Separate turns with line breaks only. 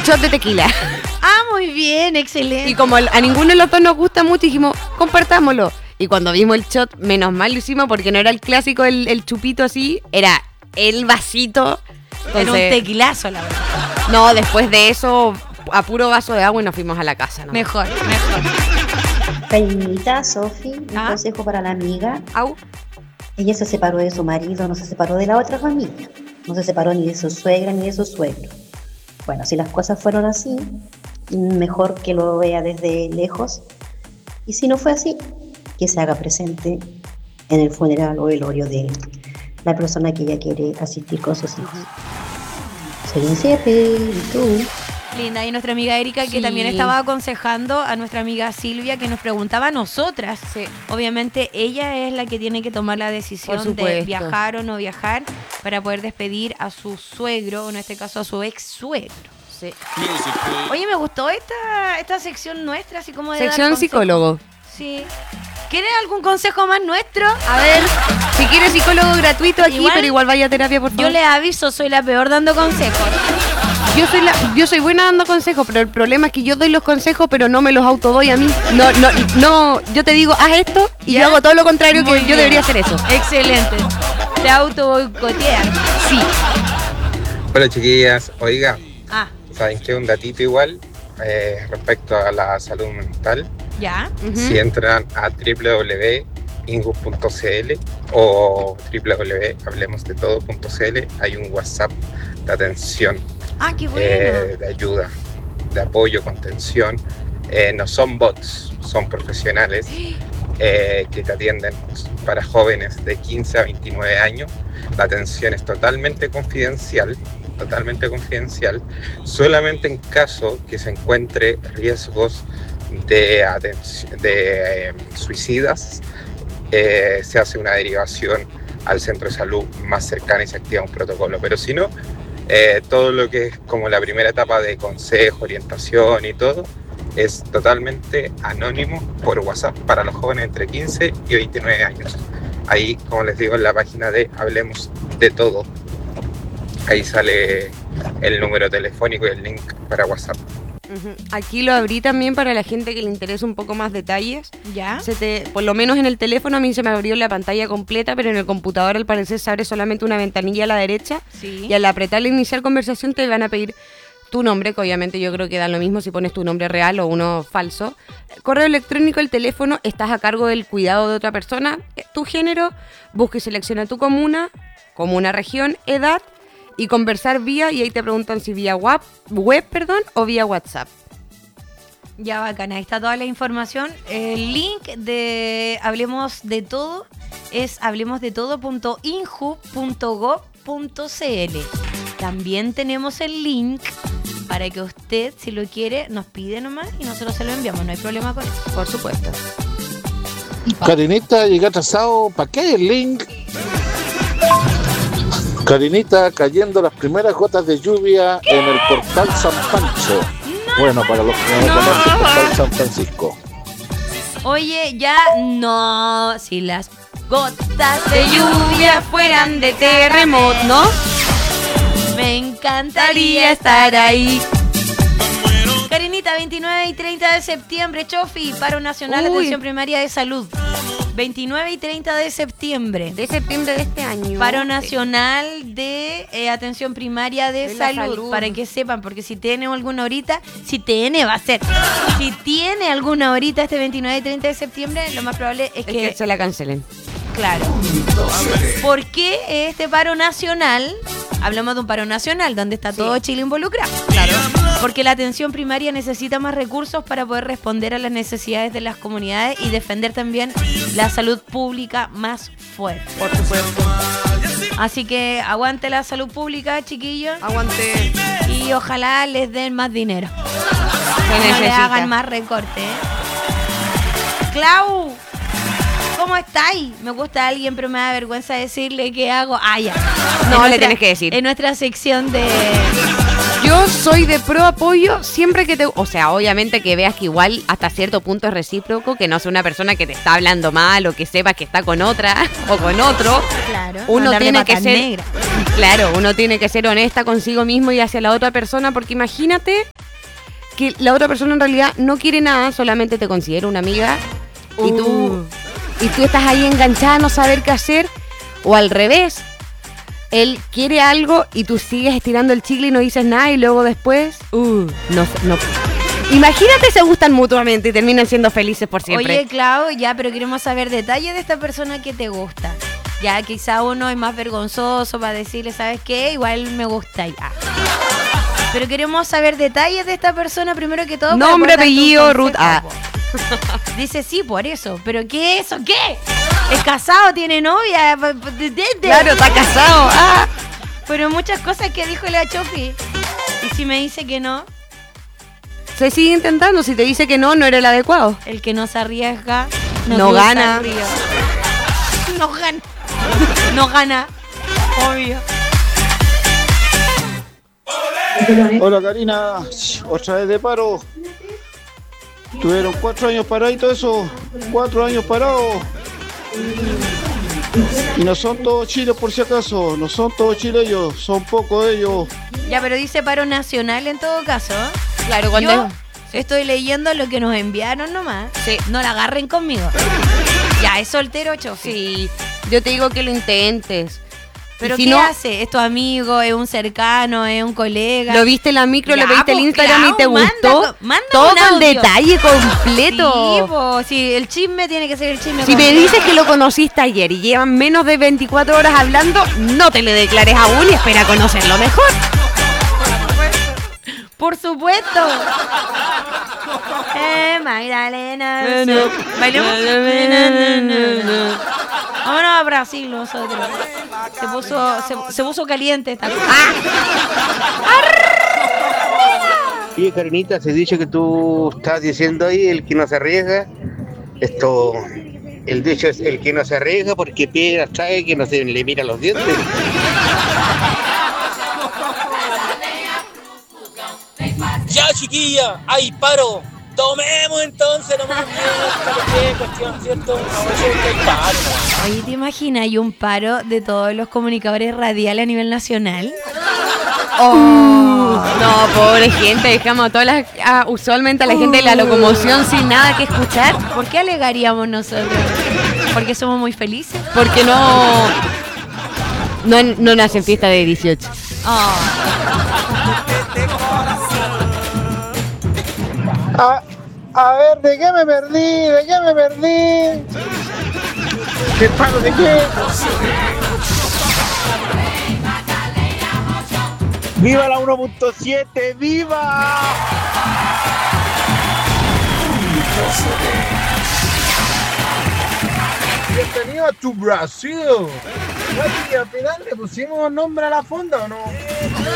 shot de tequila.
Muy bien, excelente.
Y como a ninguno de los dos nos gusta mucho, dijimos, compartámoslo. Y cuando vimos el shot, menos mal lo hicimos porque no era el clásico, el chupito así, era el vasito. Entonces,
era un tequilazo, la verdad.
No, después de eso, a puro vaso de agua y nos fuimos a la casa, ¿no?
Mejor.
Cañita, Sofi, un consejo para la amiga.
Au.
Ella se separó de su marido, no se separó de la otra familia. No se separó ni de su suegra ni de su suegro. Bueno, si las cosas fueron así, mejor que lo vea desde lejos. Y si no fue así, que se haga presente en el funeral o velorio de la persona que ella quiere asistir con sus hijos. Soy un Ciepe, ¿y tú?
Linda, y nuestra amiga Erika, que también estaba aconsejando a nuestra amiga Silvia, que nos preguntaba a nosotras. Sí. Obviamente ella es la que tiene que tomar la decisión de viajar o no viajar para poder despedir a su suegro, o en este caso a su ex suegro. Sí. Oye, me gustó esta sección nuestra, así como de
sección psicólogo.
Sí. ¿Quieres algún consejo más nuestro?
A ver, si quieres psicólogo gratuito aquí, pero igual vaya a terapia, por favor.
Yo les aviso, soy la peor dando consejos.
Yo soy buena dando consejos, pero el problema es que yo doy los consejos, pero no me los autodoy a mí. No, yo te digo, haz esto, y yo hago todo lo contrario. Muy que bien. Yo debería hacer eso.
Excelente. Te auto boicoteas. Sí.
Hola, chiquillas. Oiga, ¿saben qué? Un datito igual respecto a la salud mental.
¿Ya?
Si entran a www.ingus.cl o www.hablemosdetodo.cl, hay un WhatsApp de atención,
qué bueno.
de ayuda, de apoyo, contención. No son bots, son profesionales que te atienden para jóvenes de 15 a 29 años. La atención es totalmente confidencial, solamente en caso que se encuentre riesgos de suicidas, se hace una derivación al centro de salud más cercano y se activa un protocolo, pero si no, todo lo que es como la primera etapa de consejo, orientación y todo es totalmente anónimo por WhatsApp para los jóvenes entre 15 y 29 años. Ahí, como les digo, en la página de Hablemos de Todo, ahí sale el número telefónico y el link para WhatsApp.
Aquí lo abrí también para la gente que le interesa un poco más detalles.
¿Ya?
Por lo menos en el teléfono a mí se me abrió la pantalla completa, pero en el computador al parecer se abre solamente una ventanilla a la derecha.
Sí.
Y al apretar iniciar conversación te van a pedir tu nombre, que obviamente yo creo que da lo mismo si pones tu nombre real o uno falso. Correo electrónico, el teléfono, estás a cargo del cuidado de otra persona, tu género, busca y selecciona tu comuna, región, edad, y conversar vía, y ahí te preguntan si vía web, o vía WhatsApp.
Ya, bacana, ahí está toda la información. El link de Hablemos de Todo es hablemosdetodo.inju.gov.cl. También tenemos el link para que usted, si lo quiere, nos pide nomás y nosotros se lo enviamos, no hay problema con eso.
Por supuesto.
Karinita, llegué atrasado, ¿para qué el link? Karinita, cayendo las primeras gotas de lluvia en el portal San Pancho. Bueno, para los que no conocen el portal San Francisco.
Oye, ya no, si las gotas de lluvia fueran de terremoto, ¿no? Me encantaría estar ahí. Karinita, 29 y 30 de septiembre, Chofi, paro nacional de atención primaria de salud. 29 y 30 de septiembre.
De septiembre de este año.
Paro nacional de atención primaria de salud. Para que sepan, porque si tiene alguna horita, si tiene alguna horita este 29 y 30 de septiembre, lo más probable es que
se la cancelen.
Claro. ¿Por qué este paro nacional? Hablamos de un paro nacional donde está todo Chile involucrado. Claro. Porque la atención primaria necesita más recursos para poder responder a las necesidades de las comunidades y defender también la salud pública más fuerte.
Por supuesto.
Así que aguante la salud pública, chiquillos.
Aguante.
Y ojalá les den más dinero.
Se necesita.
No le hagan más recorte, Clau, ¿cómo estáis? Me gusta alguien, pero me da vergüenza decirle qué hago. Ya.
No, le tienes que decir.
En nuestra sección de...
Yo soy de pro apoyo siempre que te... O sea, obviamente que veas que igual hasta cierto punto es recíproco, que no sea una persona que te está hablando mal o que sepas que está con otra o con otro.
Claro.
Uno tiene que ser... Claro, uno tiene que ser honesta consigo mismo y hacia la otra persona, porque imagínate que la otra persona en realidad no quiere nada, solamente te considera una amiga y tú estás ahí enganchada a no saber qué hacer, o al revés, él quiere algo y tú sigues estirando el chicle y no dices nada y luego después, no. Imagínate, se gustan mutuamente y terminan siendo felices por siempre.
Oye, Clau, ya, pero queremos saber detalles de esta persona que te gusta. Ya, quizá uno es más vergonzoso para decirle, ¿sabes qué? Igual me gusta ya. Pero queremos saber detalles de esta persona primero que todo.
Nombre, apellido, Ruth.
Dice sí, por eso. ¿Pero qué es eso? ¿Qué? ¿Es casado? ¿Tiene novia?
Claro, está casado.
Pero muchas cosas que dijo la Chofi. ¿Y si me dice que no?
Se sigue intentando. Si te dice que no, no era el adecuado.
El que no se arriesga
no gana.
No gana. No gana. Obvio.
Hola Karina, otra vez de paro. Tuvieron 4 años parados y todo eso. 4 años parados. Y no son todos chiles por si acaso. No son todos chilenos, son pocos ellos.
Ya, pero dice paro nacional en todo caso.
Claro, cuando
yo estoy leyendo lo que nos enviaron nomás.
Sí.
No la agarren conmigo. Ya, es soltero, Chofi.
Sí, yo te digo que lo intentes.
¿Pero
si
qué
no,
hace? ¿Es tu amigo? ¿Es un cercano? ¿Es un colega?
¿Lo viste en la micro?
Ya,
¿Lo viste en
po,
Instagram
Clau,
y te gustó?
manda
todo
un
el
audio.
detalle completo.
Sí, po, sí, el chisme tiene que ser el chisme.
Si me dices que lo conociste ayer y llevan menos de 24 horas hablando, no te le declares aún y espera conocerlo mejor.
Por supuesto. Magdalena. Bailemos. Vámonos a Brasil nosotros. Se puso caliente esta cosa.
Y Karinita, se dice que tú estás diciendo ahí, el que no se arriesga, el dicho es el que no se arriesga porque piedras trae que no se le mira los dientes.
Ya, chiquilla, hay paro. Tomemos entonces, no más bien, cuestión, ¿cierto?
Oye, ¿te imaginas? Hay un paro de todos los comunicadores radiales a nivel nacional.
No, pobre gente, dejamos a todas las, usualmente a la gente de la locomoción sin nada que escuchar.
¿Por qué alegaríamos nosotros? ¿Porque somos muy felices?
Porque no nacen fiesta de 18.
A ver, ¿de qué me perdí? ¿De qué me perdí? ¿Qué paro de qué? ¡Viva la 1.7! ¡Viva! Bienvenido a tu Brasil. Oye, al final le pusimos nombre a la fonda, ¿o no?